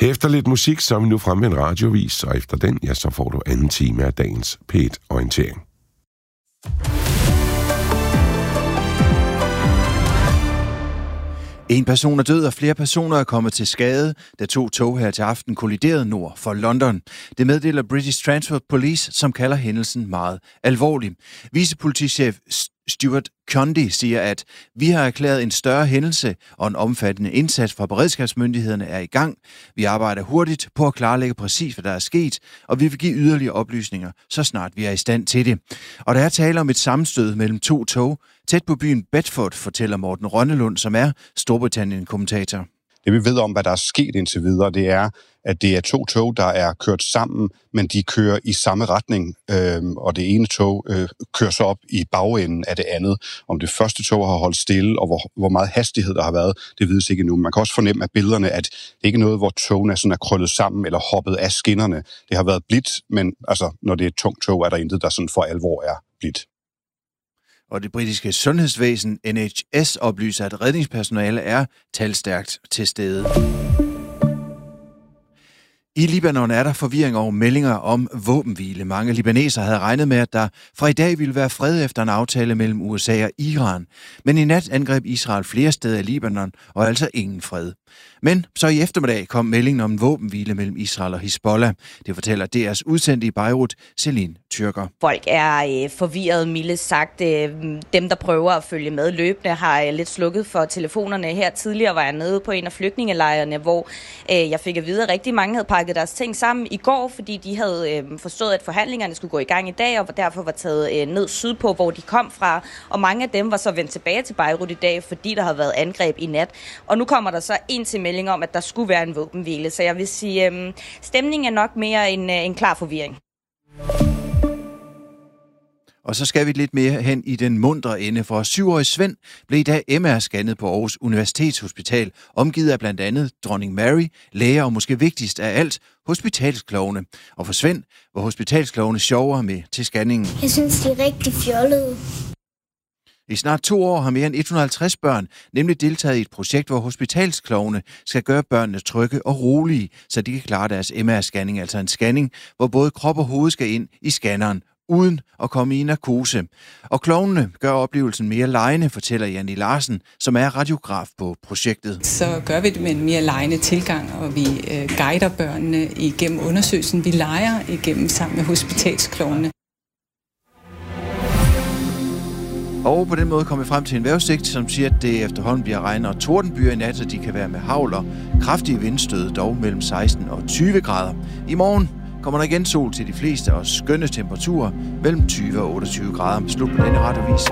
Efter lidt musik, så er vi nu fremme med en radiovis, og efter den, ja, så får du anden time af dagens P1-orientering. En person er død, og flere personer er kommet til skade, da 2 tog her til aften kolliderede nord for London. Det meddeler British Transport Police, som kalder hændelsen meget alvorlig. Vicepolitichef Stuart Condy siger, at vi har erklæret en større hændelse, og en omfattende indsats fra beredskabsmyndighederne er i gang. Vi arbejder hurtigt på at klarlægge præcis, hvad der er sket, og vi vil give yderligere oplysninger, så snart vi er i stand til det. Og der er tale om et sammenstød mellem 2 tog, tæt på byen Bedford, fortæller Morten Rønnelund, som er Storbritannien-kommentator. Det vi ved om, hvad der er sket indtil videre, det er, at det er 2 tog, der er kørt sammen, men de kører i samme retning, og det ene tog kører så op i bagenden af det andet. Om det første tog har holdt stille, og hvor meget hastighed der har været, det vides ikke endnu. Man kan også fornemme af billederne, at det ikke er noget, hvor togene sådan er krøllet sammen eller hoppet af skinnerne. Det har været blidt, men altså, når det er et tungt tog, er der intet, der sådan for alvor er blidt. Og det britiske sundhedsvæsen NHS oplyser, at redningspersonale er talstærkt til stede. I Libanon er der forvirring over meldinger om våbenhvile. Mange libanesere havde regnet med, at der fra i dag ville være fred efter en aftale mellem USA og Iran. Men i nat angreb Israel flere steder i Libanon, og altså ingen fred. Men så i eftermiddag kom meldingen om en våbenhvile mellem Israel og Hizbollah. Det fortæller DR's udsendte i Beirut, Celine Tyrker. Folk er forvirret, mildt sagt. Dem, der prøver at følge med løbende, har lidt slukket for telefonerne. Her tidligere var jeg nede på en af flygtningelejrene, hvor jeg fik at vide, at rigtig mange havde pakket deres ting sammen i går, fordi de havde forstået, at forhandlingerne skulle gå i gang i dag, og derfor var taget ned sydpå, hvor de kom fra. Og mange af dem var så vendt tilbage til Beirut i dag, fordi der havde været angreb i nat. Og nu kommer der så en til melding om, at der skulle være en våbenhvile. Så jeg vil sige, stemningen er nok mere en klar forvirring. Og så skal vi lidt mere hen i den mundre ende, for 7-årig Svend blev i dag MR-scannet på Aarhus Universitetshospital, omgivet af blandt andet dronning Mary, læger og måske vigtigst af alt, hospitalsklovne. Og for Svend var hospitalsklovne sjovere med til scanningen. Jeg synes, de er rigtig fjollede. I snart 2 år har mere end 150 børn nemlig deltaget i et projekt, hvor hospitalsklovne skal gøre børnene trygge og rolige, så de kan klare deres MR-scanning, altså en scanning, hvor både krop og hoved skal ind i scanneren, uden at komme i narkose. Og klovnene gør oplevelsen mere legende, fortæller Janni Larsen, som er radiograf på projektet. Så gør vi det med en mere legende tilgang, og vi guider børnene igennem undersøgelsen. Vi leger igennem sammen med hospitalsklovnene. Og på den måde kommer vi frem til en vejrudsigt, som siger, at det efterhånden bliver regn og tordenbyer i nat, så de kan være med hagl og kraftige vindstød, dog mellem 16 og 20 grader. I morgen kommer der igen sol til de fleste og skønne temperaturer mellem 20 og 28 grader. Slut på denne radiovis.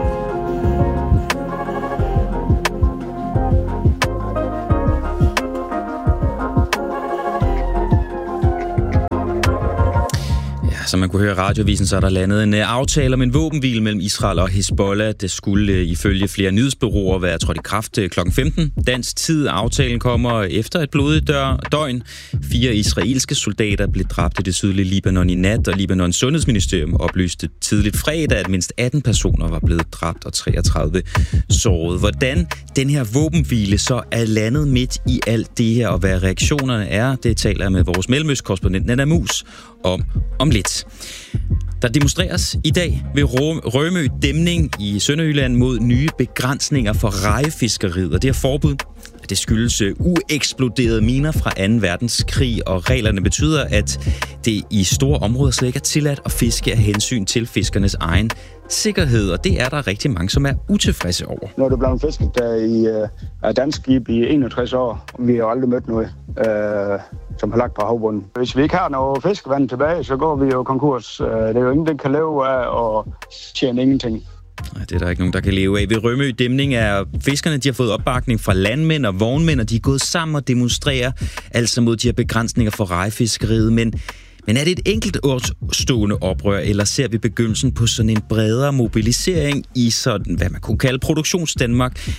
Som man kunne høre i radiovisen, så er der landet en aftale om en våbenhvile mellem Israel og Hizbollah. Det skulle ifølge flere nyhedsbureauer være trådt i kraft kl. 15. Dansk tid. Aftalen kommer efter et blodigt døgn. 4 israelske soldater blev dræbt i det sydlige Libanon i nat, og Libanons sundhedsministerium oplyste tidligt fredag, at mindst 18 personer var blevet dræbt og 33 såret. Hvordan den her våbenhvile så er landet midt i alt det her, og hvad reaktionerne er, det taler jeg med vores mellemøstkorrespondent Nana Mus om lidt. Der demonstreres i dag ved Rømø Dæmning i Sønderjylland mod nye begrænsninger for rejefiskeriet, og det her forbud, det skyldes ueksploderede miner fra 2. verdenskrig, og reglerne betyder, at det i store områder slet ikke er tilladt at fiske af hensyn til fiskernes egen sikkerhed, og det er der rigtig mange, som er utilfredse over. Når det blev fisket af dansk skib i 61 år, vi har aldrig mødt noget, som har lagt på havbunden. Hvis vi ikke har noget fiskevand tilbage, så går vi jo konkurs. Det er jo ingen, der kan leve af og tjene ingenting. Nej, det er der ikke nogen, der kan leve af. Ved Rømø Dæmning er fiskerne, de har fået opbakning fra landmænd og vognmænd, og de er gået sammen og demonstrerer altså mod de her begrænsninger for rejefiskeriet. Men er det et enkelt stående oprør, eller ser vi begyndelsen på sådan en bredere mobilisering i sådan, hvad man kunne kalde Produktionsdanmark?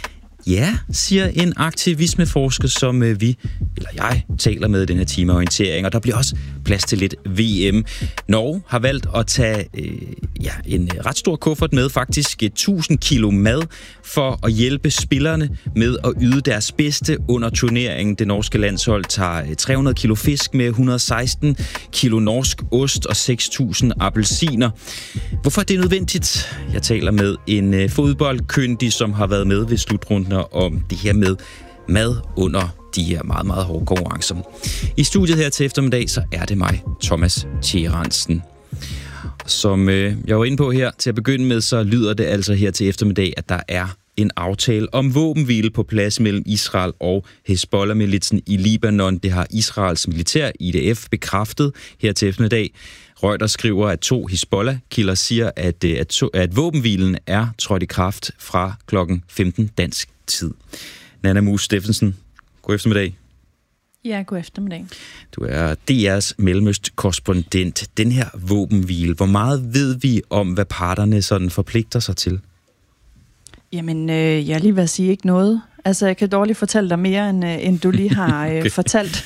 Ja, siger en aktivismeforsker, som jeg taler med i den her timeorientering, og der bliver også plads til lidt VM. Norge har valgt at tage en ret stor kuffert med, faktisk 1000 kilo mad, for at hjælpe spillerne med at yde deres bedste under turneringen. Det norske landshold tager 300 kilo fisk med, 116 kilo norsk ost og 6.000 appelsiner. Hvorfor er det nødvendigt? Jeg taler med en fodboldkyndig, som har været med ved slutrunden om det her med mad under de her meget, meget hårde konkurrencer. I studiet her til eftermiddag, så er det mig, Thomas Tjeransen. Som jeg var inde på her til at begynde med, så lyder det altså her til eftermiddag, at der er en aftale om våbenhvile på plads mellem Israel og Hezbollah-militsen i Libanon. Det har Israels militær, IDF, bekræftet her til eftermiddag. Reuters skriver, at 2 Hezbollah-kilder siger, at våbenhvilen er trådt i kraft fra klokken 15 dansk tid. Nanna Mus Steffensen, god eftermiddag. Ja, god eftermiddag. Du er DR's Mellemøst-korrespondent. Den her våbenhvile, hvor meget ved vi om, hvad parterne sådan forpligter sig til? Jamen, jeg er lige ved at sige ikke noget. Altså, jeg kan dårligt fortælle dig mere, end du lige har fortalt.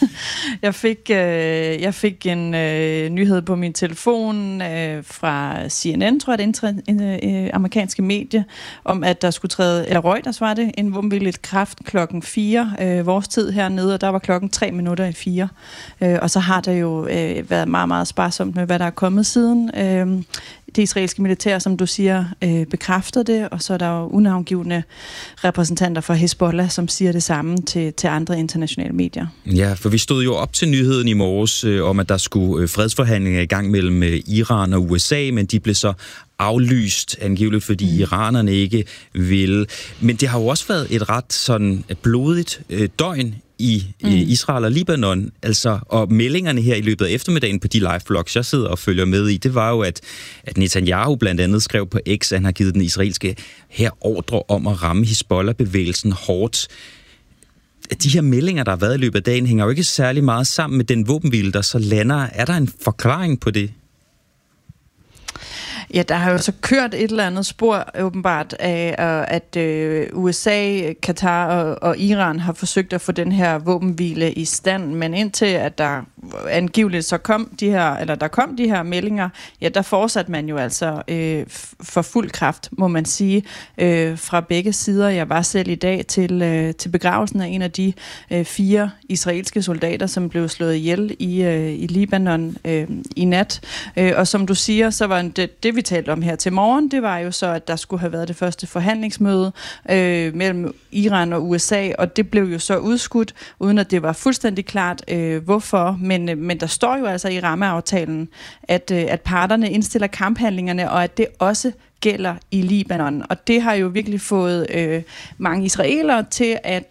Jeg fik en nyhed på min telefon fra CNN, tror jeg, det amerikanske medie, om at der skulle træde, eller Reuters var det, en våbenhvile i kraft klokken 4, vores tid hernede, og der var klokken 4:03. Og så har der jo været meget, meget sparsomt med, hvad der er kommet siden. Det israelske militær, som du siger, bekræfter det, og så er der jo unavngivne repræsentanter fra Hezbollah, som siger det samme til andre internationale medier. Ja, for vi stod jo op til nyheden i morges om, at der skulle fredsforhandlinger i gang mellem Iran og USA, men de blev så aflyst angiveligt, fordi iranerne ikke ville. Men det har jo også været et ret sådan blodigt døgn i Israel og Libanon, altså, og meldingerne her i løbet af eftermiddagen på de live-blogs, jeg sidder og følger med i, det var jo, at Netanyahu blandt andet skrev på X, at han har givet den israelske hær ordre om at ramme Hezbollah-bevægelsen hårdt. De her meldinger, der har været i løbet af dagen, hænger jo ikke særlig meget sammen med den våbenhvile, der så lander. Er der en forklaring på det? Ja, der har jo så kørt et eller andet spor åbenbart af, at USA, Katar og Iran har forsøgt at få den her våbenhvile i stand, men indtil at der angiveligt så kom de her meldinger, ja, der fortsatte man jo altså for fuld kraft, må man sige, fra begge sider. Jeg var selv i dag til begravelsen af en af de 4 israelske soldater, som blev slået ihjel i Libanon i nat. Og som du siger, så var det vi talte om her til morgen, det var jo så, at der skulle have været det første forhandlingsmøde mellem Iran og USA, og det blev jo så udskudt, uden at det var fuldstændig klart, hvorfor. Men der står jo altså i rammeaftalen, at parterne indstiller kamphandlingerne, og at det også gælder i Libanon. Og det har jo virkelig fået mange israelere til at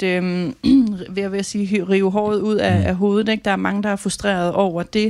rive håret ud af hovedet. Ikke? Der er mange, der er frustreret over det.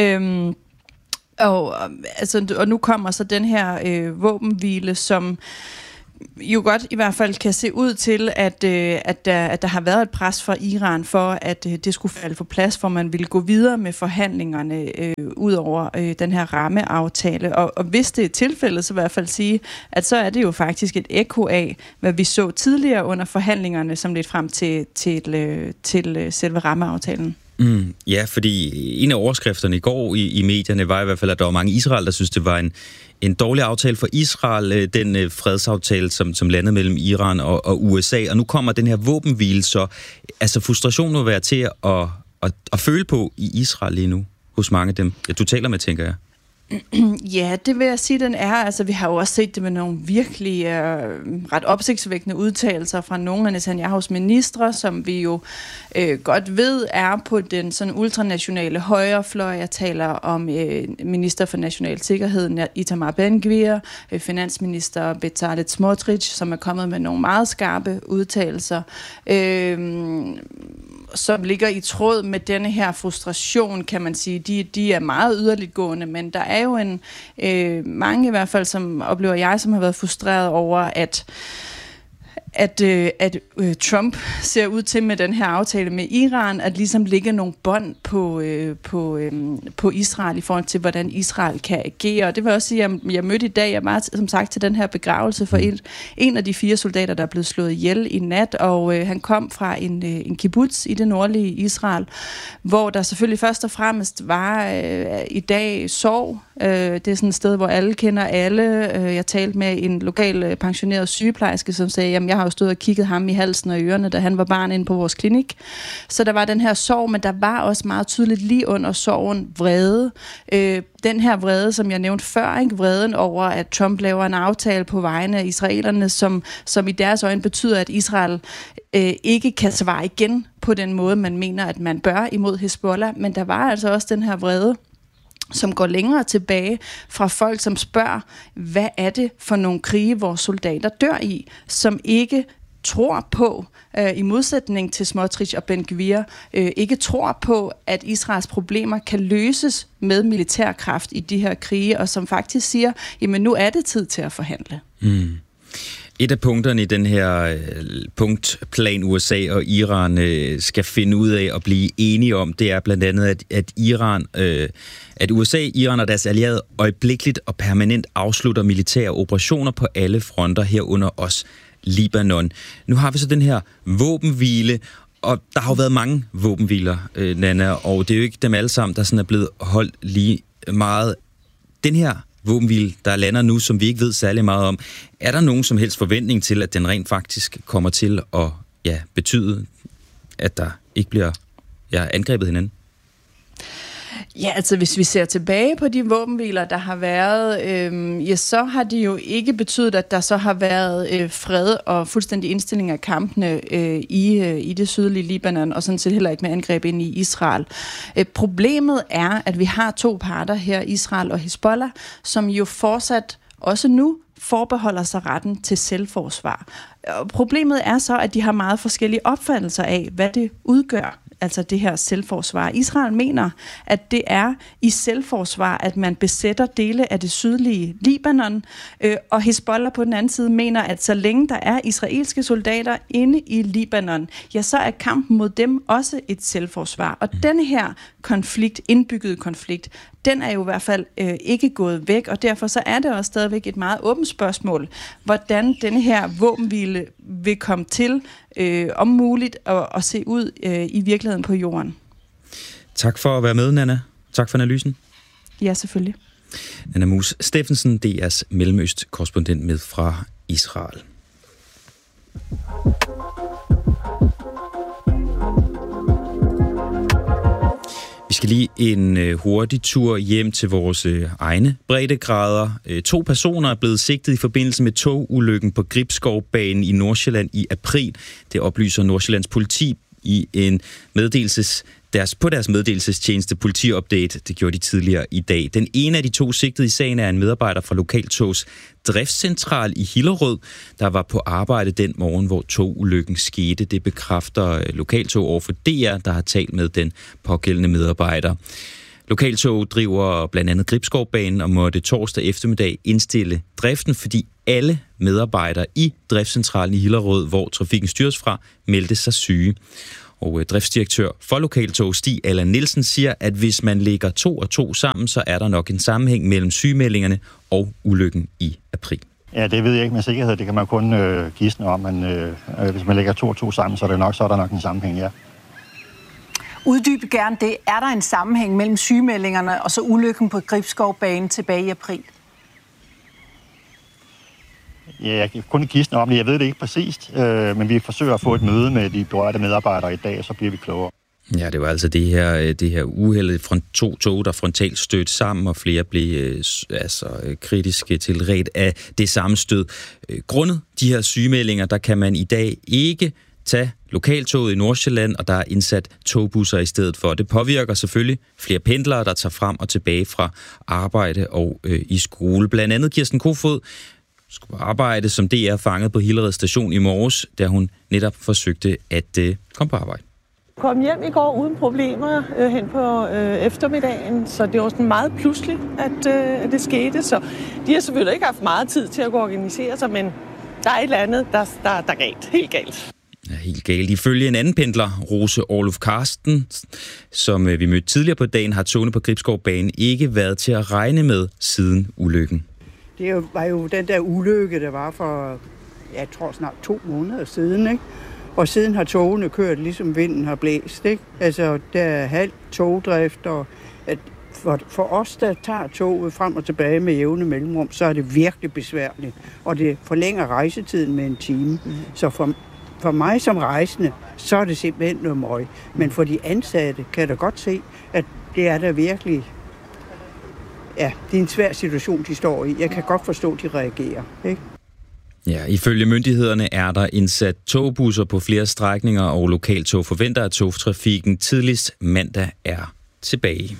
Og nu kommer så den her våbenhvile, som jo godt i hvert fald kan se ud til, at der har været et pres fra Iran for, at det skulle falde på plads, for man ville gå videre med forhandlingerne ud over den her rammeaftale. Og hvis det er tilfældet, så i hvert fald sige, at så er det jo faktisk et ekko af, hvad vi så tidligere under forhandlingerne, som ledte frem til selve rammeaftalen. Ja, fordi en af overskrifterne i går i medierne var i hvert fald, at der var mange i Israel, der synes, det var en dårlig aftale for Israel, den fredsaftale, som landede mellem Iran og USA. Og nu kommer den her våbenhvile, så altså frustrationen vil være til at føle på i Israel lige nu, hos mange af dem. Ja, du taler med, tænker jeg. Ja, det vil jeg sige, den er. Altså, vi har jo også set det med nogle virkelig ret opsigtsvækkende udtalelser fra nogle af Netanyahus ministre, som vi jo godt ved er på den sådan ultranationale højrefløj. Jeg taler om minister for national sikkerhed, Itamar Ben-Gvir, finansminister Bezalel Smotrich, som er kommet med nogle meget skarpe udtalelser, som ligger i tråd med denne her frustration, kan man sige. De er meget yderligtgående, men der er jo mange i hvert fald, som oplever jeg, som har været frustreret over, at Trump ser ud til med den her aftale med Iran, at ligesom ligge nogle bånd på Israel i forhold til, hvordan Israel kan agere. Og det vil også sige, at jeg mødte i dag, jeg var som sagt til den her begravelse for en af de 4 soldater, der er blevet slået ihjel i nat, og han kom fra en kibbutz i det nordlige Israel, hvor der selvfølgelig først og fremmest var i dag sorg. Det er sådan et sted, hvor alle kender alle. Jeg talte med en lokal pensioneret sygeplejerske, som sagde, jamen jeg har jo stået og kigget ham i halsen og ørerne, da han var barn inde på vores klinik. Så der var den her sorg, men der var også meget tydeligt lige under sorgen vrede. Den her vrede, som jeg nævnte før, ikke? Vreden over, at Trump laver en aftale på vegne af israelerne, som i deres øjne betyder, at Israel ikke kan svare igen på den måde, man mener, at man bør imod Hezbollah. Men der var altså også den her vrede, som går længere tilbage fra folk, som spørger, hvad er det for nogle krige, vores soldater dør i, som ikke tror på, i modsætning til Smotrich og Ben-Gvir, ikke tror på, at Israels problemer kan løses med militærkraft i de her krige, og som faktisk siger, jamen nu er det tid til at forhandle. Mm. Et af punkterne i den her punktplan, USA og Iran skal finde ud af at blive enige om, det er blandt andet, at USA, Iran og deres allierede øjeblikkeligt og permanent afslutter militære operationer på alle fronter, herunder også Libanon. Nu har vi så den her våbenhvile, og der har jo været mange våbenhviler, Nanna, og det er jo ikke dem alle sammen, der sådan er blevet holdt lige meget. Den her våbenhvile, der lander nu, som vi ikke ved særlig meget om, er der nogen som helst forventning til, at den rent faktisk kommer til at betyde, at der ikke bliver angrebet hinanden? Ja, altså hvis vi ser tilbage på de våbenhviler, der har været, så har de jo ikke betydet, at der så har været fred og fuldstændig indstilling af kampene i det sydlige Libanon, og sådan set heller ikke med angreb ind i Israel. Problemet er, at vi har 2 parter her, Israel og Hezbollah, som jo fortsat også nu forbeholder sig retten til selvforsvar. Problemet er så, at de har meget forskellige opfattelser af, hvad det udgør, altså det her selvforsvar. Israel mener, at det er i selvforsvar, at man besætter dele af det sydlige Libanon, og Hezbollah på den anden side mener, at så længe der er israelske soldater inde i Libanon, ja, så er kampen mod dem også et selvforsvar. Og denne her indbyggede konflikt, den er jo i hvert fald ikke gået væk, og derfor så er det også stadigvæk et meget åbent spørgsmål, hvordan denne her våbenhvile vil komme til, om muligt, at se ud i virkeligheden på jorden. Tak for at være med, Nanna. Tak for analysen. Ja, selvfølgelig. Nanna Mus Steffensen, DR's Mellemøst-korrespondent med fra Israel. Vi skal lige en hurtig tur hjem til vores egne breddegrader. 2 personer er blevet sigtet i forbindelse med togulykken på Gribskovbanen i Nordsjælland i april. Det oplyser Nordsjællands politi i en på deres meddelelsestjeneste Politiupdate. Det gjorde de tidligere i dag. Den ene af de 2 sigtede i sagen er en medarbejder fra Lokaltogs driftscentral i Hillerød, der var på arbejde den morgen, hvor togulykken skete. Det bekræfter Lokaltog over for DR, der har talt med den pågældende medarbejder. Lokaltog driver blandt andet Gribskovbanen og måtte torsdag eftermiddag indstille driften, fordi alle medarbejdere i driftscentralen i Hillerød, hvor trafikken styres fra, meldte sig syge. Og driftsdirektør for Lokaltog, Stig Allan Nielsen, siger, at hvis man lægger 2 og 2 sammen, så er der nok en sammenhæng mellem sygemeldingerne og ulykken i april. Ja, det ved jeg ikke med sikkerhed. Det kan man kun gisne om, men hvis man lægger 2 og 2 sammen, så er der nok en sammenhæng, ja. Uddyb gerne det. Er der en sammenhæng mellem sygemeldingerne og så ulykken på Gribskovbanen tilbage i april? Ja, jeg kan kun gisne om det. Jeg ved det ikke præcist, men vi forsøger at få et møde med de berørte medarbejdere i dag, og så bliver vi klogere. Ja, det var altså det her uheld fra 2 tog, der frontalt stødte sammen, og flere blev kritiske tilredt af det sammenstød. Grundet de her sygemeldinger, der kan man i dag ikke tage lokaltoget i Nordsjælland, og der er indsat togbusser i stedet for. Det påvirker selvfølgelig flere pendlere, der tager frem og tilbage fra arbejde og i skole. Blandt andet Kirsten Kofod skulle arbejde som DR fanget på Hillerød station i morges, da hun netop forsøgte at komme på arbejde. Jeg kom hjem i går uden problemer hen på eftermiddagen, så det var sådan meget pludseligt, at det skete. Så de har selvfølgelig ikke haft meget tid til at kunne organisere sig, men der er et eller andet, der er galt. Helt galt. Ja, helt galt. Ifølge en anden pendler, Rose Orluf Karsten, som vi mødte tidligere på dagen, har togene på Gribskovbanen ikke været til at regne med siden ulykken. Det var jo den der ulykke, der var for, jeg tror snart 2 måneder siden, ikke? Og siden har togene kørt, ligesom vinden har blæst, ikke? Altså, der er halv togdrift, og for os, der tager toget frem og tilbage med jævne mellemrum, så er det virkelig besværligt. Og det forlænger rejsetiden med 1 time. Så for mig som rejsende, så er det simpelthen noget møg. Men for de ansatte kan jeg da godt se, at det er der virkelig... Ja, det er en svær situation, de står i. Jeg kan godt forstå, at de reagerer, ikke? Ja, ifølge myndighederne er der indsat togbusser på flere strækninger, og lokaltog forventer, at togtrafikken tidligst mandag er tilbage.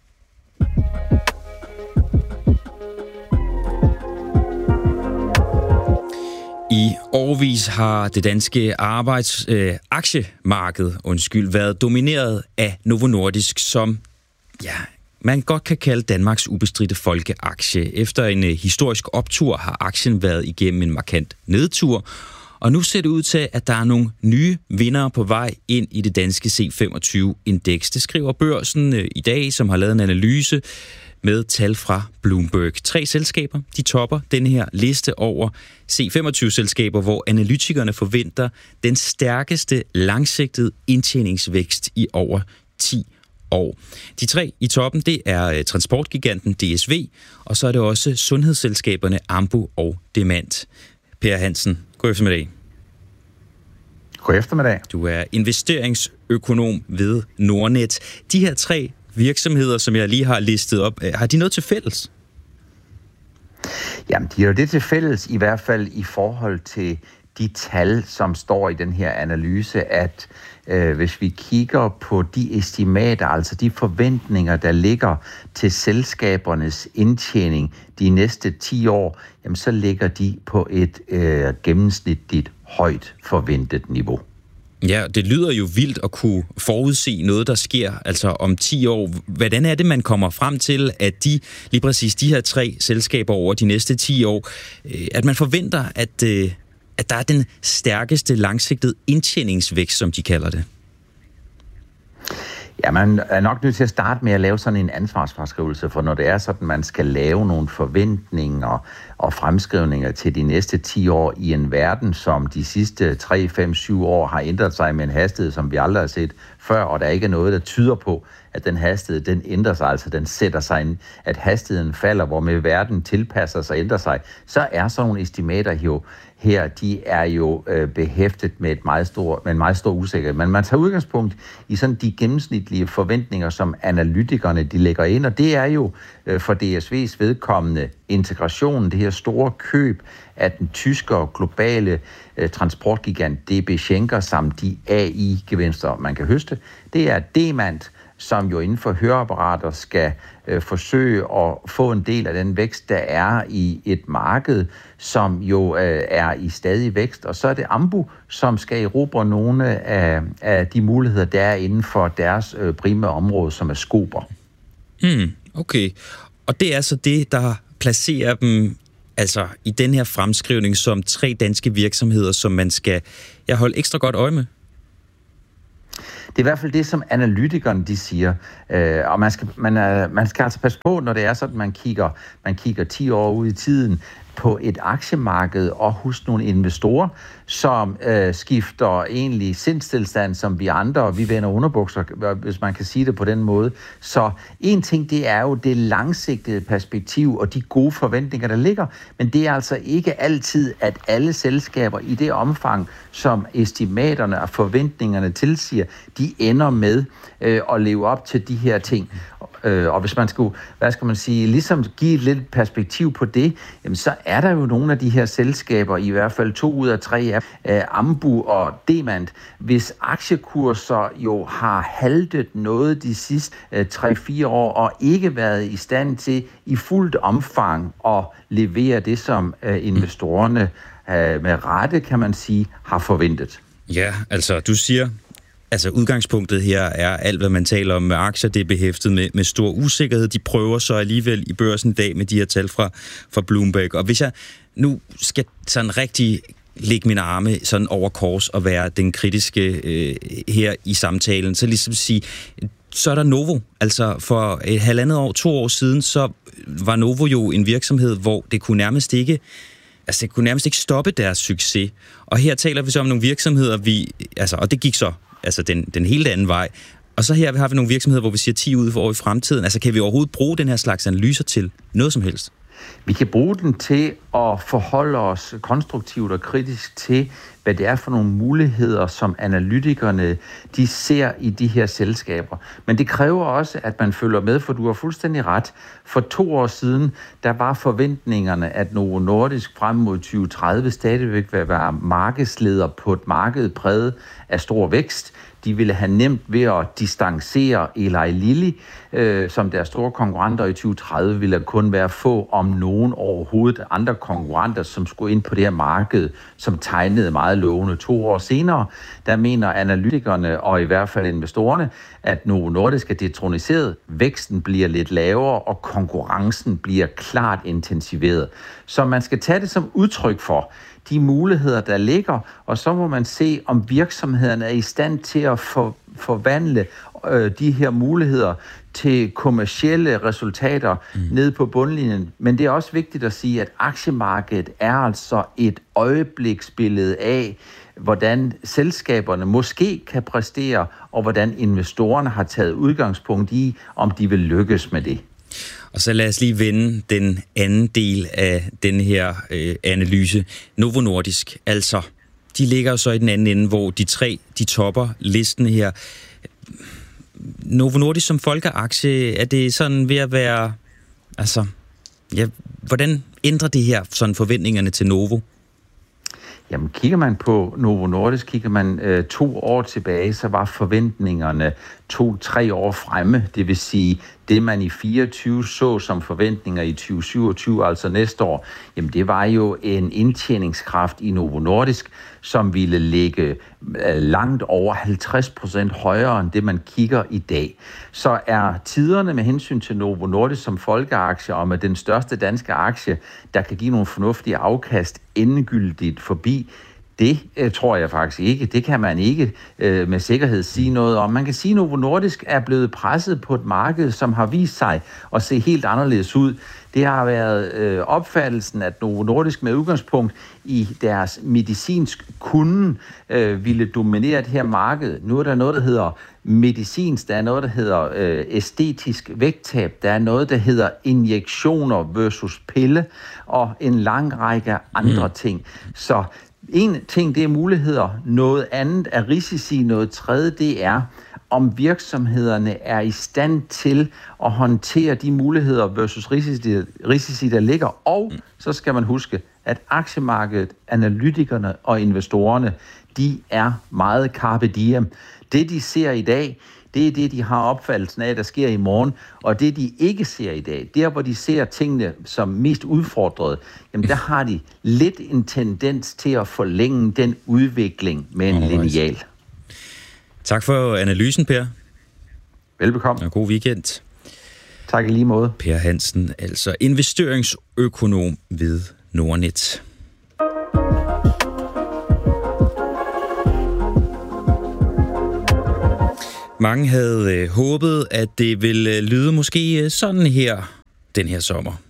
I årevis har det danske aktiemarked været domineret af Novo Nordisk, som man godt kan kalde Danmarks ubestridte folkeaktie. Efter en historisk optur har aktien været igennem en markant nedtur, og nu ser det ud til, at der er nogle nye vindere på vej ind i det danske C25-indeks. Det skriver Børsen i dag, som har lavet en analyse med tal fra Bloomberg. 3 selskaber, de topper denne her liste over C25-selskaber, hvor analytikerne forventer den stærkeste langsigtede indtjeningsvækst i over 10 år. De 3 i toppen, det er transportgiganten DSV, og så er det også sundhedsselskaberne Ambu og Demant. Per Hansen, god eftermiddag. God eftermiddag. Du er investeringsøkonom ved Nordnet. De her 3 virksomheder, som jeg lige har listet op, har de noget til fælles? Jamen, de har jo det til fælles, i hvert fald i forhold til de tal, som står i den her analyse, at hvis vi kigger på de estimater, altså de forventninger, der ligger til selskabernes indtjening de næste 10 år, jamen så ligger de på et gennemsnitligt højt forventet niveau. Ja, det lyder jo vildt at kunne forudse noget, der sker altså om 10 år. Hvordan er det, man kommer frem til, at lige præcis de her 3 selskaber over de næste 10 år, at man forventer, at der er den stærkeste langsigtede indtjeningsvækst, som de kalder det? Ja, man er nok nødt til at starte med at lave sådan en ansvarsfraskrivelse, for når det er sådan, man skal lave nogle forventninger og fremskrivninger til de næste 10 år i en verden, som de sidste 3, 5, 7 år har ændret sig med en hastighed, som vi aldrig har set før, og der er ikke noget, der tyder på, at den hastighed, den ændrer sig, altså den sætter sig ind, at hastigheden falder, hvor med verden tilpasser sig og ændrer sig, så er sådan nogle estimater jo her, de er jo behæftet med en meget stor usikkerhed. Men man tager udgangspunkt i sådan de gennemsnitlige forventninger, som analytikerne de lægger ind, og det er jo for DSV's vedkommende integrationen, det her store køb af den tyske og globale transportgigant DB Schenker samt de AI-gevinster, man kan høste. Det er Demant, som jo inden for høreapparater skal forsøge at få en del af den vækst, der er i et marked, som jo er i stadig vækst. Og så er det Ambu, som skal erobre nogle af de muligheder, der er inden for deres primære område, som er skober. Okay. Og det er så det, der placerer dem altså i den her fremskrivning som 3 danske virksomheder, som man skal holde ekstra godt øje med? Det er i hvert fald det, som analytikerne de siger. Og man skal altså passe på, når det er sådan, man kigger 10 år ud i tiden på et aktiemarked og husk nogle investorer, som skifter egentlig sindstilstand, som vi andre, og vi vender underbukser, hvis man kan sige det på den måde. Så en ting, det er jo det langsigtede perspektiv og de gode forventninger, der ligger, men det er altså ikke altid, at alle selskaber i det omfang, som estimaterne og forventningerne tilsiger, de ender med at leve op til de her ting. Og hvis man skulle, ligesom give et lidt perspektiv på det, jamen så er der jo nogle af de her selskaber, i hvert fald 2 ud af 3 af Ambu og Demant, hvis aktiekurser jo har haltet noget de sidste 3-4 år, og ikke været i stand til i fuldt omfang at levere det, som investorerne med rette, kan man sige, har forventet. Ja, altså du siger, Altså udgangspunktet her er alt, hvad man taler om med aktier, det er behæftet med stor usikkerhed. De prøver så alligevel i børsen i dag med de her tal fra Bloomberg. Og hvis jeg nu skal sådan rigtig lægge mine arme sådan over kors og være den kritiske her i samtalen, så ligesom sige, så er der Novo. Altså for 1,5 år, 2 år siden, så var Novo jo en virksomhed, hvor det kunne nærmest ikke stoppe deres succes. Og her taler vi så om nogle virksomheder, og det gik så den helt anden vej. Og så her har vi nogle virksomheder, hvor vi siger 10 år i fremtiden. Altså kan vi overhovedet bruge den her slags analyser til noget som helst? Vi kan bruge den til at forholde os konstruktivt og kritisk til, hvad det er for nogle muligheder, som analytikerne de ser i de her selskaber. Men det kræver også, at man følger med, for du har fuldstændig ret. For 2 år siden, der var forventningerne, at Novo Nordisk frem mod 2030 stadigvæk vil være markedsleder på et marked præget af stor vækst. De ville have nemt ved at distancere Eli Lilly, som deres store konkurrenter i 2030 ville kun være få om nogen overhovedet andre konkurrenter, som skulle ind på det her marked, som tegnede meget lovende. 2 år senere, der mener analytikerne og i hvert fald investorerne, at Novo Nordisk er detroniseret, væksten bliver lidt lavere, og konkurrencen bliver klart intensiveret. Så man skal tage det som udtryk for de muligheder, der ligger, og så må man se, om virksomhederne er i stand til at forvandle de her muligheder til kommercielle resultater ned på bundlinjen. Men det er også vigtigt at sige, at aktiemarkedet er altså et øjebliksbillede af, hvordan selskaberne måske kan præstere, og hvordan investorerne har taget udgangspunkt i, om de vil lykkes med det. Og så lad os lige vende den anden del af den her analyse. Novo Nordisk, altså, de ligger jo så i den anden ende, hvor de topper listen her. Novo Nordisk som folkeaktie, er det sådan ved at være, hvordan ændrer det her sådan forventningerne til Novo? Jamen, kigger man på Novo Nordisk, kigger man 2 år tilbage, så var forventningerne 2-3 år fremme. Det vil sige, det man i 24 så som forventninger i 2027, altså næste år, jamen det var jo en indtjeningskraft i Novo Nordisk, som ville ligge langt over 50% højere end det, man kigger i dag. Så er tiderne med hensyn til Novo Nordisk som folkeaktie og med den største danske aktie, der kan give nogle fornuftige afkast endegyldigt forbi. Det tror jeg faktisk ikke. Det kan man ikke med sikkerhed sige noget om. Man kan sige, at Novo Nordisk er blevet presset på et marked, som har vist sig at se helt anderledes ud. Det har været opfattelsen, at Novo Nordisk med udgangspunkt i deres medicinsk kunden ville dominere det her marked. Nu er der noget, der hedder medicinsk, der er noget, der hedder æstetisk vægttab, der er noget, der hedder injektioner versus pille, og en lang række andre ting. Så en ting, det er muligheder. Noget andet er risici. Noget tredje, det er, om virksomhederne er i stand til at håndtere de muligheder versus risici, der ligger. Og så skal man huske, at aktiemarkedet, analytikerne og investorerne, de er meget carpe diem. Det, de ser i dag, det er det, de har opfattelsen af, der sker i morgen. Og det, de ikke ser i dag, der hvor de ser tingene som mest udfordrede, jamen der har de lidt en tendens til at forlænge den udvikling med en lineal. Tak for analysen, Per. Velbekomme. Og god weekend. Tak i lige måde. Per Hansen, altså investeringsøkonom ved Nordnet. Mange havde håbet, at det ville lyde måske sådan her den her sommer.